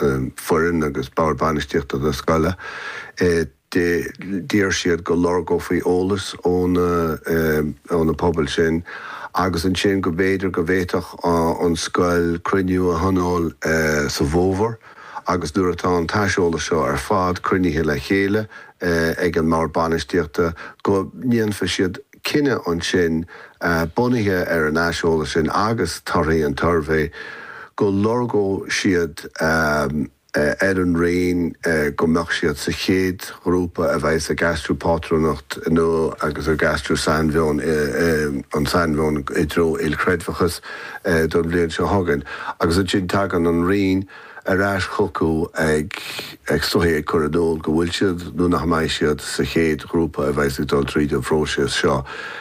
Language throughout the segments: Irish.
forin agus báir banisteachta do scoile. Dír siad go lorgo faoi ólas ón na pobl sin, agus an sin go béidir go bhéiteach an scoil cruniú a honol sa bhóvar, agus dúir atá an taiseola seo ar fad crunithe le chéile ag an mar banisteachta go níon fa siad cinenne an sin bunithe ar an aiseola sin agus tarthaí an tarbhé go lorgo siad an rain go meach siad sa chéad grúpa a bheith a gastrúpátronacht nó agus a gastrú sanbheon an sanbheon i dro ilcredfachas don bblion seo hagan. Agus a sin tagan an rain a rás chocu ag stohé corridóil go bhfuil siad nó nach maiid siad sa chéad grúpa a bheith dul tríd an fróisias seo.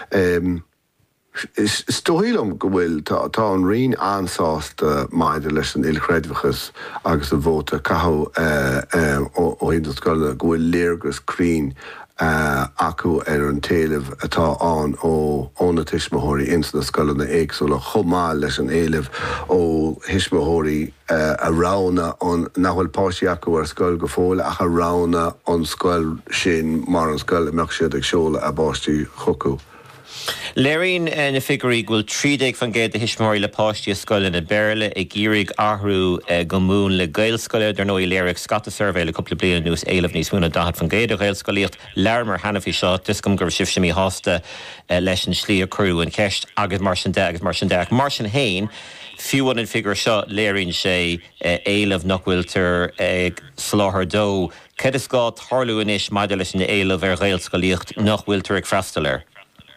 Is stohílam go bhfuil tá an rion ansásta maidide leis an ilchreidmhachas agus a bhóta cathó ó híontas scoile go bhfuil léargus crín acu ar an talamh atá an óna tuismitheoirí insa na scoile na éagsúla chomáil leis an éilimh ó tuismitheoirí a rána an nachfuil páistí acu ar scoil go fóla ach a rána an scoil sin mar an scoil meach siad ag seola a báistí chocu. Léiríonn na figurí ghfuil 30 fan géad a hisismóirí le páistí a scoile na Béarla ag gírig athrú go mún le gailscoile dar nó i léirigh scata survey le cúpla bliain nús éilimh níos múna 10 fan géad a gailscoilíocht learmar hanafí seo tuscom gur sibh mí hásta leis an slí a crú an ceist agus mar sin deach. Mar sin hain fiúan an figur seo léiríonn sé éilimh nach bhfuiltar ag sláthar dó. Cad is gá tharlú inis maidir leis na éilimh ar gailscoilíocht nach bhfuiltar ag freastal air?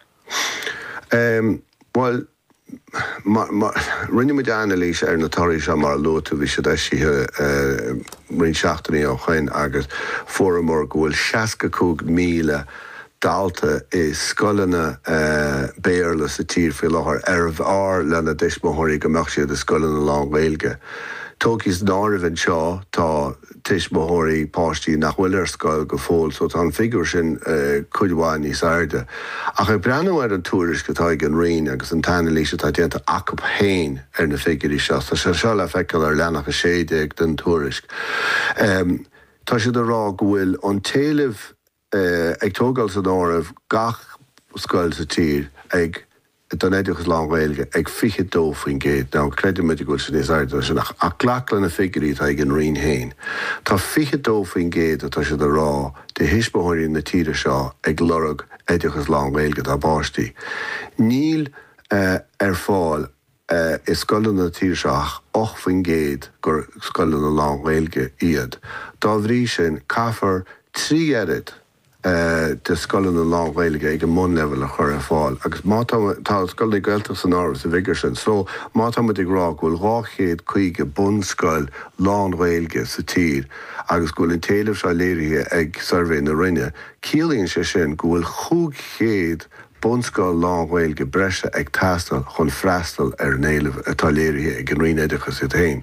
Well, rinne muid analís ar na tarí se mar lóta bhí sé sithe rin seachtaí ó chuin agus fóramór go bhfuil 65,000 dalta is scoilena Béarla sa tír fi láthar ar lena deismóthirí go meach siad a scoilena lán Gaeilge. Tógis náiribh seo tá tuismitheoirí páistí nach bhfuil ar scoil go fóil, so tá an figur sin cuidháin níos airde. Ach ag breanmhaid an túris go tá an rion agus an taine líse tá déanta acap hain ar na figurí seo, tá sé seo le feiceil ar leanach a 60 den túris. Tá siad a rá go bhfuil an talamh ag tógáil san áirimh gach scoil sa tír ag don éideachas lán Gaeilge ag 22 faoin géad. Ná credim muid go sin is airde sin ach ghlaclan na figurí tá ag an rion hain. Tá 22 faoin géad atá siad a rá de hisismitheoirí na tíre seo ag lorg éideachas lán Gaeilge tá báistí. Níl ar fáil is scoilena na tíre seo ach 8 faoin géad gur scoilena lán Gaeilge iad. Dá bhrí sin caithfar 3 erid de scoilena lán Gaeilge ag an mún level a chur ar fáil. Agus tá scoilna Gaeltach san áras a bhigur sin. So má tá muid ag rá bhfuil 250 bun scoil lán Gaeilge sa tír agus bhfuil an talamh seo léirithe ag survey na rinne. Ciallaíonn sé sin go bhfuil 500 bun scoil lán Gaeilge breise ag tastal chun freastal ar an éilimh atá léirithe ag an rion éideachas it hain.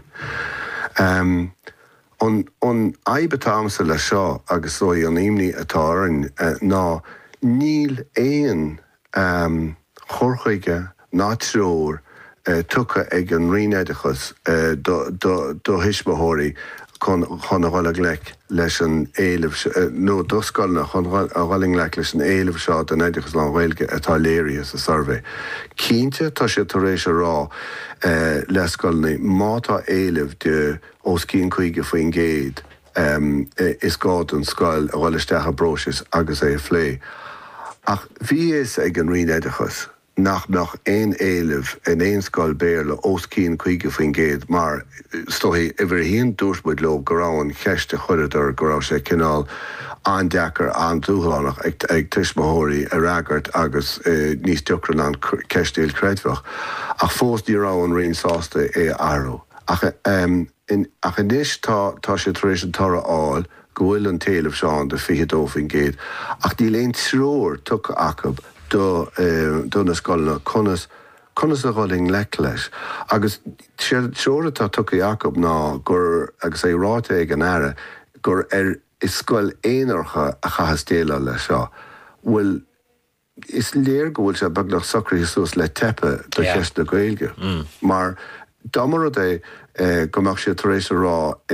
An aibetámsa le seo agus sóí an imní atá ná níl éon chorchaige ná tróir tucha ag an rion éideachas do hisismitheoirí chun a bhfuil lech leis an éilimh nó do scoilna chun a bhfuil lech leis an éilimh seo don éideachas lán Gaeilge atá léirithe sa survey. Cínte tá sé tar éis rá le scoilnaí má tá éilimh de os cín chuige faoin géad is gád an scoil a bhfuil isteach a bróis agus é phlé. Ach bhí is ag an rion éideachas nach éon éilimh in éon scoil Béarla os cín chuige faoin géad mar stohí i bhar híon dúsmuid lo go raibh an cheiste chuireadar go raibh sé cinál an deachar an dúshlánach ag tuismitheoirí a ragart agus níos deocrann an ceiste ilchreidmhach. Ach fós ní rá an rion sásta é airú. Ach inis tá sé tar éis an tara áil go bhfuil an talamh seán de 22 faoin géad. Ach ní léon tróir tucha acab do na scoilna conas a bhfuil lech leis. Agus seoire tá tucha acab ná gur agus é ráte ag an aire gur is scoil éonarcha a chahas déile le seo. Bhfuil is léir go bhfuil sé beagnach sacraí sús le tepe do cheist na Gaeilge. Mar dámara é go mbeadh sé tar éis rá